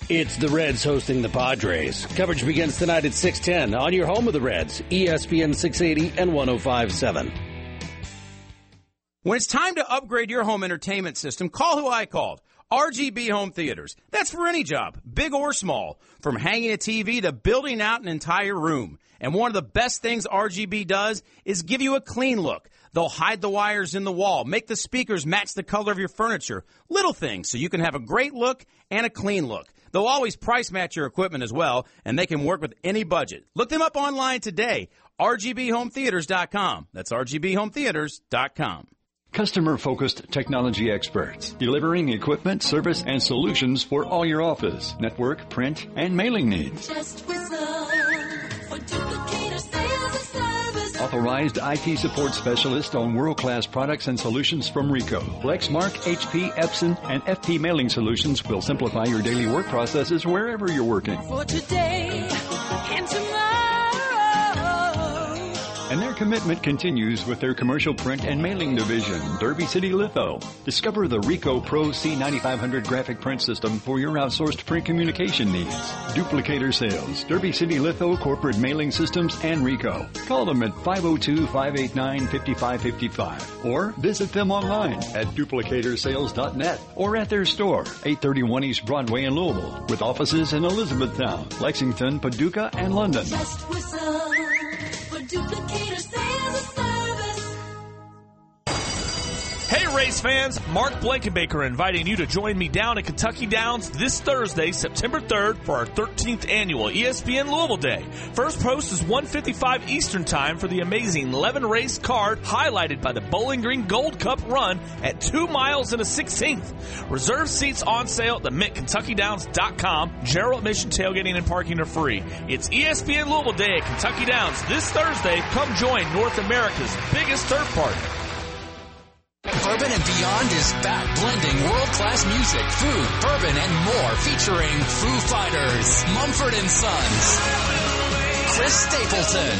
It's the Reds hosting the Padres. Coverage begins tonight at 6:10 on your home of the Reds, ESPN 680 and 105.7. When it's time to upgrade your home entertainment system, call who I called. RGB Home Theaters. That's for any job, big or small, from hanging a TV to building out an entire room. And one of the best things RGB does is give you a clean look. They'll hide the wires in the wall, make the speakers match the color of your furniture. Little things so you can have a great look and a clean look. They'll always price match your equipment as well, and they can work with any budget. Look them up online today, rgbhometheaters.com. That's rgbhometheaters.com. Customer-focused technology experts, delivering equipment, service, and solutions for all your office, network, print, and mailing needs. Just whistle for Duplicator Sales and Service. Authorized IT support specialist on world-class products and solutions from Ricoh. Lexmark, HP, Epson, and FP Mailing Solutions will simplify your daily work processes wherever you're working. For today and tomorrow. And their commitment continues with their commercial print and mailing division, Derby City Litho. Discover the Ricoh Pro C9500 graphic print system for your outsourced print communication needs. Duplicator Sales, Derby City Litho Corporate Mailing Systems, and Ricoh. Call them at 502-589-5555 or visit them online at duplicatorsales.net or at their store, 831 East Broadway in Louisville, with offices in Elizabethtown, Lexington, Paducah, and London. Just whistle for Duplicator Sales and Service. Hey, race fans, Mark Blankenbaker inviting you to join me down at Kentucky Downs this Thursday, September 3rd, for our 13th annual ESPN Louisville Day. First post is 1:55 Eastern Time for the amazing 11-race card highlighted by the Bowling Green Gold Cup run at 2 miles and a 16th. Reserve seats on sale at the MintKentuckyDowns.com. General admission, tailgating, and parking are free. It's ESPN Louisville Day at Kentucky Downs this Thursday. Come join North America's biggest turf party. Bourbon and Beyond is back, blending world-class music, food, bourbon, and more, featuring Foo Fighters, Mumford & Sons, Chris Stapleton,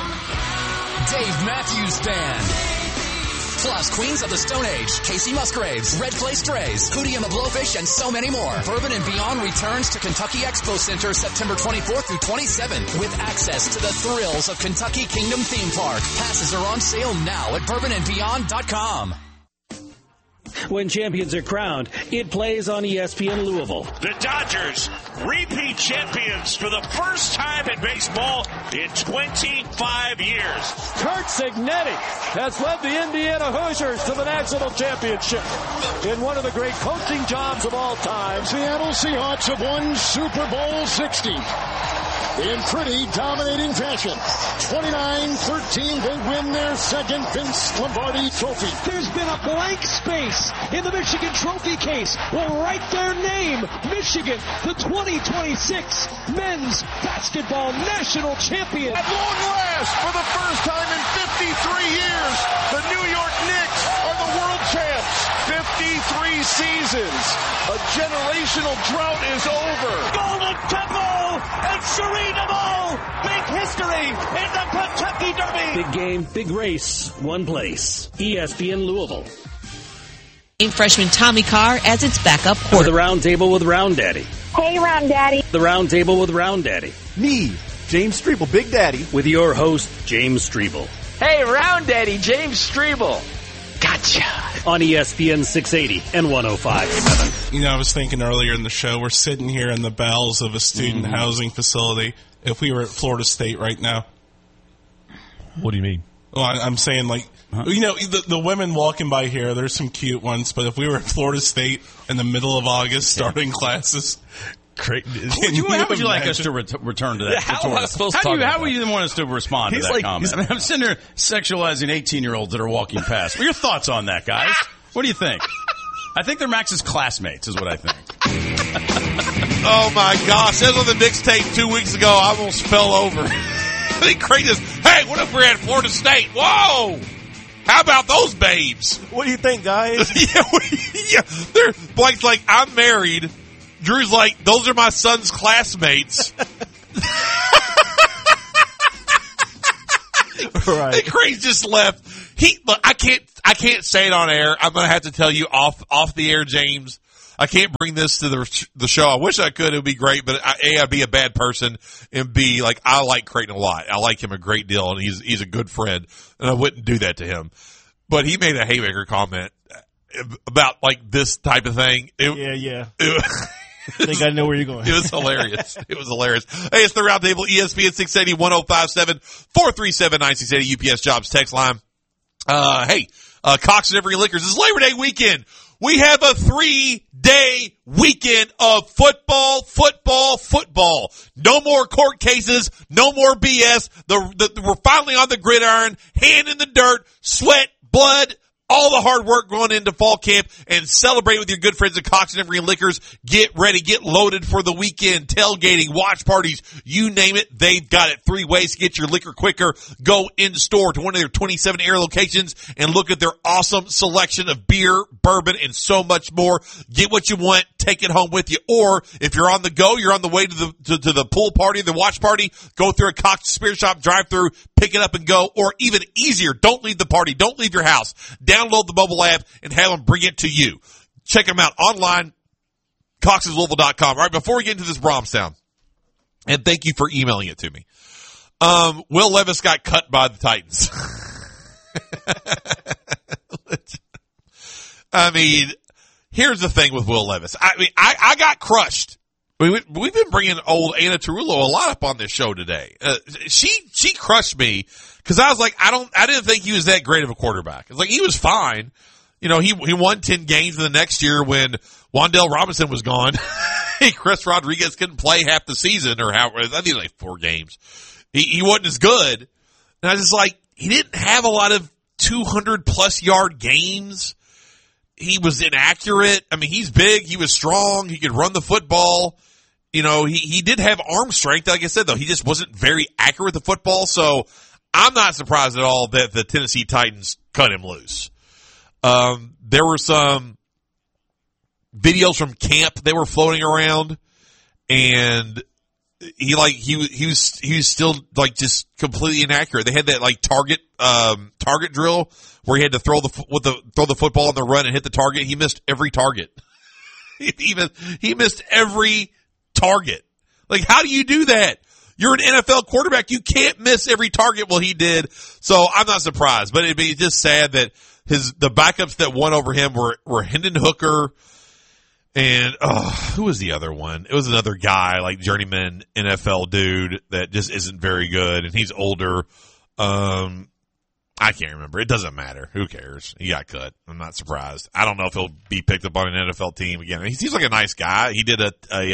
Dave Matthews Band, plus Queens of the Stone Age, Casey Musgraves, Red Clay Strays, Hootie and the Blowfish, and so many more. Bourbon and Beyond returns to Kentucky Expo Center September 24th through 27th with access to the thrills of Kentucky Kingdom Theme Park. Passes are on sale now at bourbonandbeyond.com. When champions are crowned, it plays on ESPN Louisville. The Dodgers, repeat champions for the first time in baseball in 25 years. Kurt Cignetti has led the Indiana Hoosiers to the national championship in one of the great coaching jobs of all time. Seattle Seahawks have won Super Bowl 60 in pretty dominating fashion. 29-13, they win their second Vince Lombardi trophy. There's been a blank space in the Michigan trophy case. We'll write their name, Michigan, the 2026 men's basketball national champion. At long last, for the first time in 53 years, the New York Knicks are the world champs. 53 seasons. A generational drought is over. Golden Temple and Shereen make history in the Kentucky Derby. Big game, big race, one place. ESPN Louisville. Freshman Tommy Carr as its backup For quarterback. the Round Table with Round Daddy. Hey, Round Daddy. The Round Table with Round Daddy. Me, James Strebel, Big Daddy. With your host, James Strebel. Hey, Round Daddy, James Strebel. Gotcha. On ESPN 680 and 105.7. You know, I was thinking earlier in the show, we're sitting here in the bowels of a student housing facility. If we were at Florida State right now. What do you mean? Well, I'm saying, like, you know, the women walking by here, there's some cute ones, but if we were at Florida State in the middle of August starting classes... How would you like us to return to that? How would you want us to respond to that comment? I mean, I'm sitting there sexualizing 18-year-olds that are walking past. What are your thoughts on that, guys? What do you think? I think they're Max's classmates, is what I think. Oh, my gosh. That was on the mixtape 2 weeks ago. I almost fell over. I think Craig is, hey, what if we're at Florida State? Whoa! How about those babes? What do you think, guys? Blake's like, I'm married. Drew's like, those are my son's classmates. Right. And Craig just left. Look, I can't say it on air. I'm going to have to tell you off the air, James. I can't bring this to the show. I wish I could. It would be great, but I'd be a bad person, and B, like, I like Creighton a lot. I like him a great deal, and he's a good friend, and I wouldn't do that to him. But he made a haymaker comment about, like, this type of thing. Yeah. I think I know where you're going. It was hilarious. Hey, it's the Roundtable, ESPN 680 1057 437 9680 UPS Jobs text line. Cox and Evergreen Liquors is Labor Day weekend. We have a 3-day weekend of football. No more court cases. No more BS. We're finally on the gridiron, hand in the dirt, sweat, blood, all the hard work going into fall camp, and celebrate with your good friends at Cox and Evergreen Liquors. Get ready, get loaded for the weekend. Tailgating, watch parties, you name it, they've got it. 3 ways to get your liquor quicker. Go in store to one of their 27 area locations and look at their awesome selection of beer, bourbon, and so much more. Get what you want, take it home with you. Or if you're on the go, you're on the way to the pool party, the watch party, go through a Cox Spirit Shop drive-through, pick it up and go. Or even easier, don't leave the party, don't leave your house. Download the mobile app and have them bring it to you. Check them out online, coxslouisville.com. All right, before we get into this Brahms sound, and thank you for emailing it to me. Will Levis got cut by the Titans. I mean, here's the thing with Will Levis. I mean, I got crushed. We've been bringing old Anna Tarullo a lot up on this show today. She crushed me because I was like, I didn't think he was that great of a quarterback. It's like, he was fine. You know, he won 10 games in the next year when Wan'Dale Robinson was gone. Chris Rodriguez couldn't play half the season, or I think like 4 games. He wasn't as good. And I was just like, he didn't have a lot of 200+ yard games. He was inaccurate. I mean, he's big. He was strong. He could run the football. You know, he did have arm strength. Like I said, though, he just wasn't very accurate with the football. So I'm not surprised at all that the Tennessee Titans cut him loose. There were some videos from camp that were floating around, and he was still like just completely inaccurate. They had that like target drill where he had to throw the football on the run and hit the target. He missed every target. he missed every target. Like, how do you do that? You're an NFL quarterback. You can't miss every target. Well, he did. So I'm not surprised, but it'd be just sad that the backups that won over him were Hendon Hooker and who was the other one? It was another guy, like journeyman NFL dude that just isn't very good, and he's older. I can't remember. It doesn't matter. Who cares? He got cut. I'm not surprised. I don't know if he'll be picked up on an NFL team again. He seems like a nice guy. He did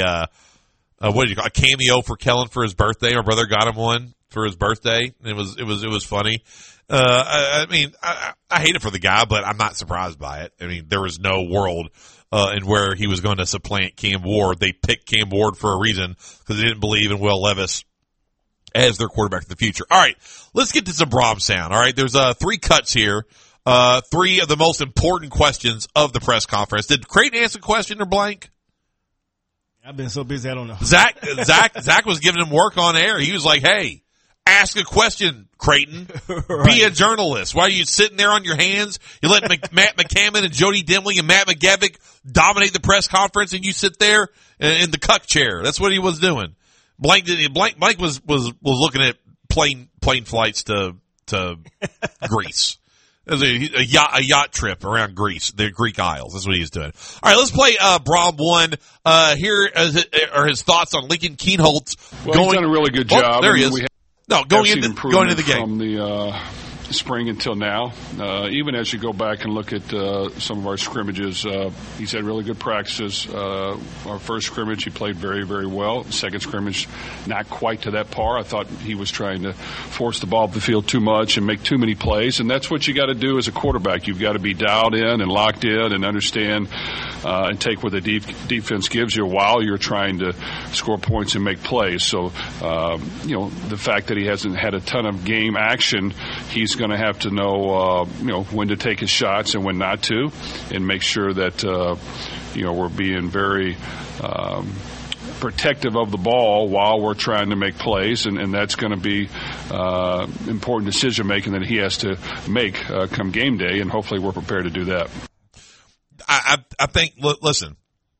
what did you call a cameo for Kellen for his birthday. My brother got him one for his birthday. It was funny. I mean, I hate it for the guy, but I'm not surprised by it. I mean, there was no world in where he was going to supplant Cam Ward. They picked Cam Ward for a reason because they didn't believe in Will Levis as their quarterback for the future. All right, let's get to some Brahms sound. All right, there's 3 cuts here. 3 of the most important questions of the press conference. Did Creighton answer a question or blank? I've been so busy, I don't know. Zach was giving him work on air. He was like, hey, ask a question, Creighton. Right. Be a journalist. Why are you sitting there on your hands? You let Matt McCammon and Jody Dimling and Matt McGavick dominate the press conference, and you sit there in the cuck chair. That's what he was doing. Blank was looking at plane flights to Greece. It was a yacht trip around Greece, the Greek Isles. That's what he was doing. All right, let's play Braum 1. Here are his thoughts on Lincoln Kienholz. He's done a really good job. There he is. Going into the game. From the spring until now. Even as you go back and look at some of our scrimmages, he's had really good practices. Our first scrimmage, he played very, very well. Second scrimmage, not quite to that par. I thought he was trying to force the ball up the field too much and make too many plays, and that's what you got to do as a quarterback. You've got to be dialed in and locked in and understand and take what the defense gives you while you're trying to score points and make plays. So, the fact that he hasn't had a ton of game action, he's going to have to know, when to take his shots and when not to, and make sure that, we're being very protective of the ball while we're trying to make plays, and that's going to be important decision making that he has to make come game day, and hopefully we're prepared to do that. I think, listen,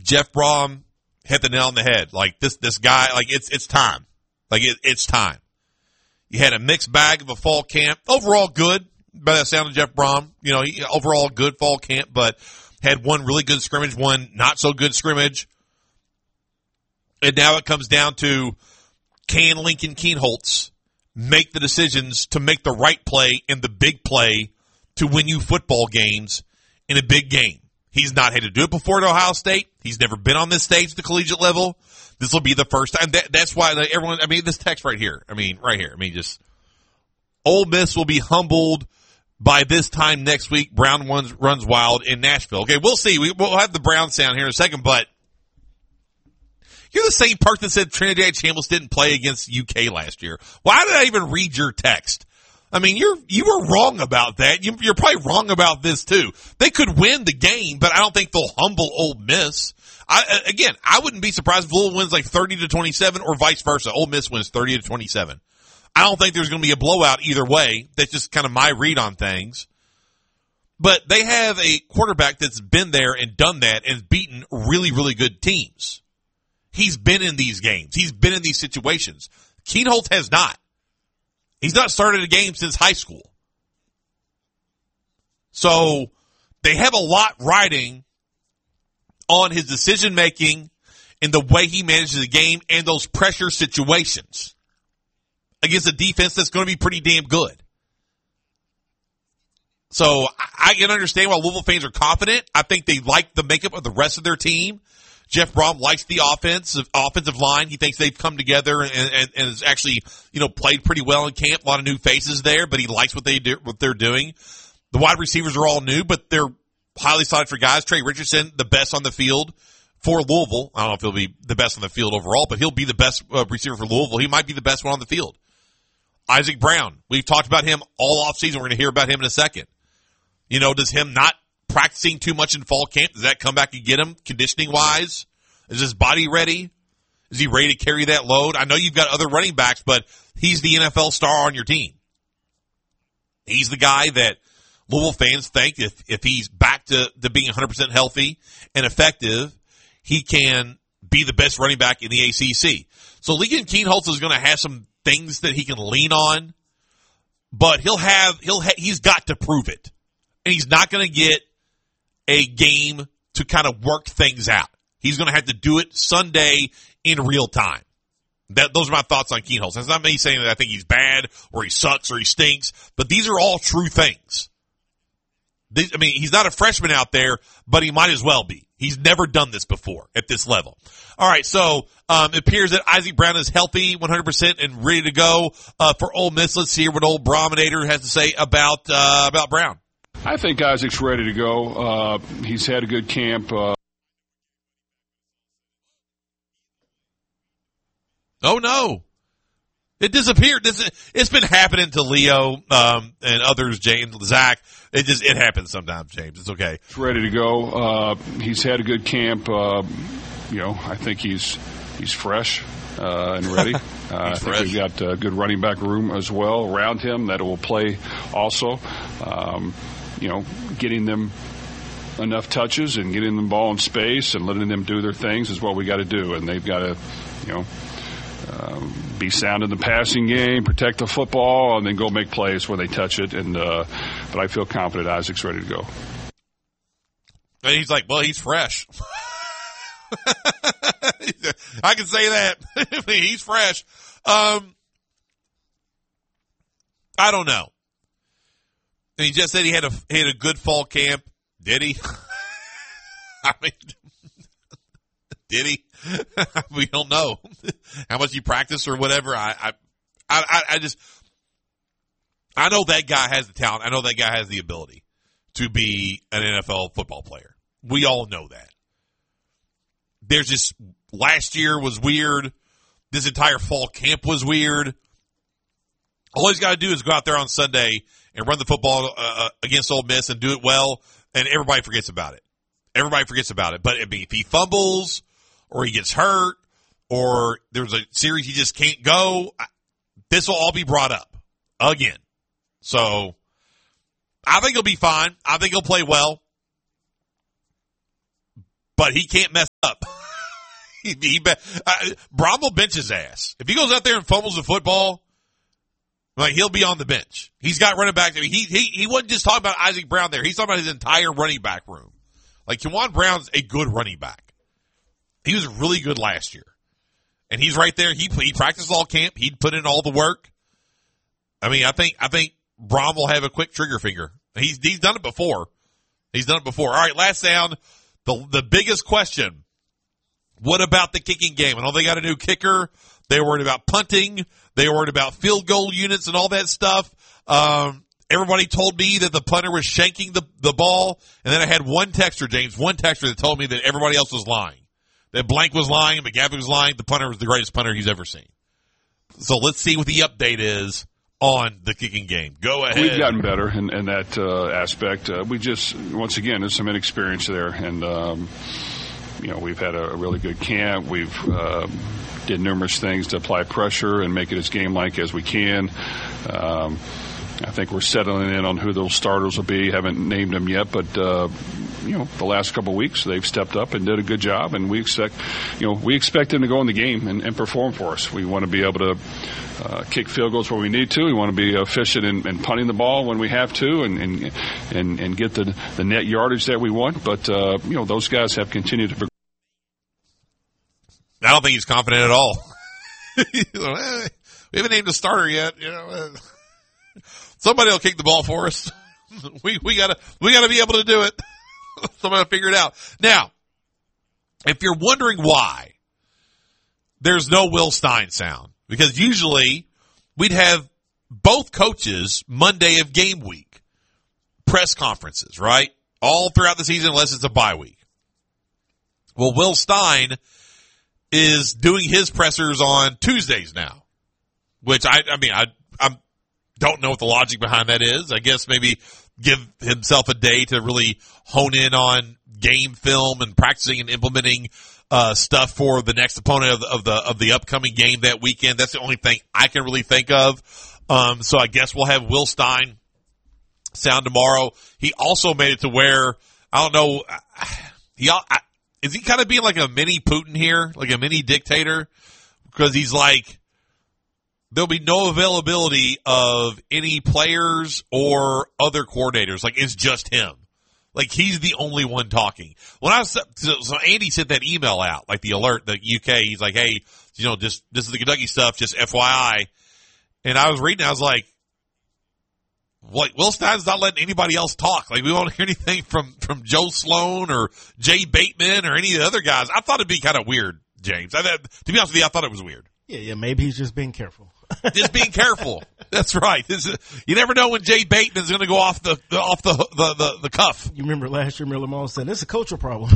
Jeff Brom hit the nail on the head. Like this guy, like it's time. Like it's time. You had a mixed bag of a fall camp. Overall good, by the sound of Jeff Brom. You know, overall good fall camp, but had one really good scrimmage, one not so good scrimmage. And now it comes down to, can Lincoln Kienholz make the decisions to make the right play and the big play to win you football games in a big game? He's not had to do it before at Ohio State. He's never been on this stage at the collegiate level. This will be the first time. That's why everyone, I mean, this text right here. I mean, just Ole Miss will be humbled by this time next week. Brown runs wild in Nashville. Okay, we'll see. We'll have the Brown sound here in a second, but you're the same person that said Trinidad Chambliss didn't play against UK last year. Why did I even read your text? I mean, you were wrong about that. You're probably wrong about this too. They could win the game, but I don't think they'll humble Ole Miss. I wouldn't be surprised if Louisville wins like 30-27 or vice versa. Ole Miss wins 30-27. I don't think there's going to be a blowout either way. That's just kind of my read on things. But they have a quarterback that's been there and done that and beaten really, really good teams. He's been in these games. He's been in these situations. Kienholz has not. He's not started a game since high school. So they have a lot riding on his decision-making and the way he manages the game and those pressure situations against a defense that's going to be pretty damn good. So I can understand why Louisville fans are confident. I think they like the makeup of the rest of their team. Jeff Brom likes the offensive line. He thinks they've come together and has actually, played pretty well in camp. A lot of new faces there, but he likes what they're doing. The wide receivers are all new, but they're highly sought for guys. Trey Richardson, the best on the field for Louisville. I don't know if he'll be the best on the field overall, but he'll be the best receiver for Louisville. He might be the best one on the field. Isaac Brown, we've talked about him all offseason. We're going to hear about him in a second. Does him not practicing too much in fall camp, does that come back and get him conditioning-wise? Is his body ready? Is he ready to carry that load? I know you've got other running backs, but he's the NFL star on your team. He's the guy that Louisville fans think if he's back to being 100% healthy and effective, he can be the best running back in the ACC. So Lincoln Kienholz is going to have some things that he can lean on, but he's got to prove it. And he's not going to get a game to kind of work things out. He's going to have to do it Sunday in real time. Those are my thoughts on Kienholz. That's not me saying that I think he's bad or he sucks or he stinks, but these are all true things. He's not a freshman out there, but he might as well be. He's never done this before at this level. All right, so it appears that Isaac Brown is healthy, 100% and ready to go for Ole Miss. Let's hear what old Brominator has to say about Brown. I think Isaac's ready to go. He's had a good camp. Oh, no. It disappeared. It's been happening to Leo and others, James, Zach. It happens sometimes, James. It's okay. He's ready to go. He's had a good camp. I think he's fresh and ready. I think we've got a good running back room as well around him that will play also. Getting them enough touches and getting them ball in space and letting them do their things is what we got to do. And they've got to, be sound in the passing game, protect the football, and then go make plays when they touch it. And but I feel confident Isaac's ready to go. And he's like, well, he's fresh. I can say that. He's fresh. I don't know. And he just said he had a good fall camp. Did he? Did he? We don't know how much he practiced or whatever. I know that guy has the talent. I know that guy has the ability to be an NFL football player. We all know that. There's just last year was weird. This entire fall camp was weird. All he's got to do is go out there on Sunday and run the football against Ole Miss and do it well, and everybody forgets about it. Everybody forgets about it. But if he fumbles or he gets hurt or there's a series he just can't go, this will all be brought up again. So I think he'll be fine. I think he'll play well. But he can't mess up. Brom will bench his ass. If he goes out there and fumbles the football, like, he'll be on the bench. He's got running back. I mean, he wasn't just talking about Isaac Brown there. He's talking about his entire running back room. Like, Juwan Brown's a good running back. He was really good last year. And he's right there. He practiced all camp. He'd put in all the work. I mean, I think Brom will have a quick trigger finger. He's done it before. All right, last down. The biggest question. What about the kicking game? I know they got a new kicker. They were worried about punting. They were worried about field goal units and all that stuff. Everybody told me that the punter was shanking the ball. And then I had one texter that told me that everybody else was lying. That Blank was lying, McGavin was lying. The punter was the greatest punter he's ever seen. So let's see what the update is on the kicking game. Go ahead. We've gotten better in that aspect. We just, once again, there's some inexperience there. And, we've had a really good camp. We've did numerous things to apply pressure and make it as game-like as we can. I think we're settling in on who those starters will be. Haven't named them yet, but the last couple of weeks they've stepped up and did a good job, and we expect them to go in the game and perform for us. We want to be able to kick field goals where we need to. We want to be efficient in punting the ball when we have to, and get the net yardage that we want. But those guys have continued to. I don't think he's confident at all. We haven't named a starter yet. Somebody will kick the ball for us. We gotta be able to do it. Somebody will figure it out. Now, if you're wondering why there's no Will Stein sound, because usually we'd have both coaches Monday of game week press conferences, right? All throughout the season unless it's a bye week. Well, Will Stein is doing his pressers on Tuesdays now, which I don't know what the logic behind that is. I guess maybe give himself a day to really hone in on game film and practicing and implementing stuff for the next opponent of the upcoming game that weekend. That's the only thing I can really think of. So I guess we'll have Will Stein sound tomorrow. He also made it to where, I don't know, is he kind of being like a mini Putin here, like a mini dictator? Because he's like, there'll be no availability of any players or other coordinators. Like, it's just him. Like, he's the only one talking. So Andy sent that email out, like the alert, the UK. He's like, hey, this is the Kentucky stuff, just FYI. And I was reading, I was like, Will Stein's not letting anybody else talk. Like, we won't hear anything from Joe Sloan or Jay Bateman or any of the other guys. I thought it'd be kind of weird, James. To be honest with you, I thought it was weird. Yeah, maybe he's just being careful. Just being careful. That's right. You never know when Jay Bateman's going to go off the cuff. You remember last year, Miller Mall said, it's a cultural problem.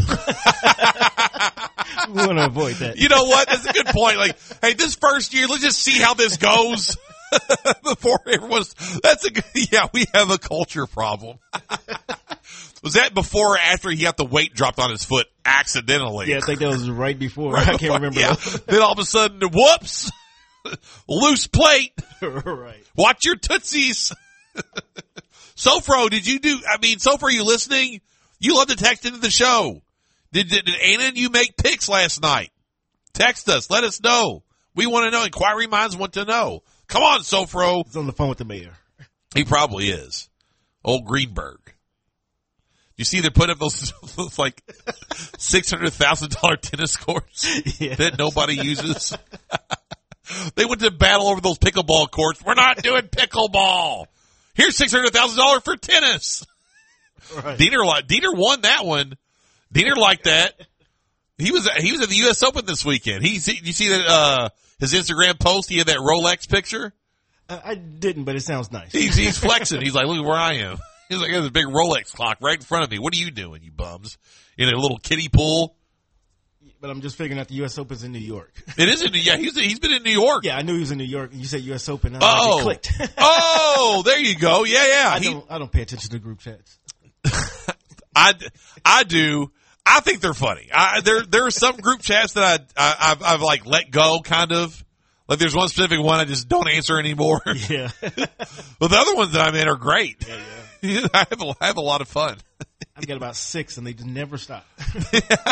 We want to avoid that. You know what? That's a good point. Like, hey, this first year, let's just see how this goes. Before everyone's, we have a culture problem. Was that before or after he got the weight dropped on his foot accidentally? Yeah, I think that was right before. I can't remember. Yeah. Then all of a sudden, whoops, loose plate. Right. Watch your tootsies. Sofro, Sofro, you listening? You love to text into the show. Did Anna and you make picks last night? Text us. Let us know. We want to know. Inquiry minds want to know. Come on, Sofro. He's on the phone with the mayor. He probably is. Old Greenberg. You see they're putting up those like $600,000 tennis courts that nobody uses. They went to battle over those pickleball courts. We're not doing pickleball. Here's $600,000 for tennis. Right. Diener won that one. Diener liked that. He was at the U.S. Open this weekend. You see that his Instagram post? He had that Rolex picture. I didn't, but it sounds nice. He's flexing. He's like, look where I am. He's like, there's a big Rolex clock right in front of me. What are you doing, you bums? In a little kiddie pool. But I'm just figuring out the U.S. Open's in New York. It is in New York. He's been in New York. Yeah, I knew he was in New York. You said U.S. Open. And it clicked. Oh, there you go. Yeah. I don't pay attention to group chats. I do. I think they're funny. There are some group chats that I've like let go, kind of. Like there's one specific one I just don't answer anymore. Yeah. But the other ones that I'm in are great. Yeah. I have a lot of fun. I've got about 6 and they just never stop.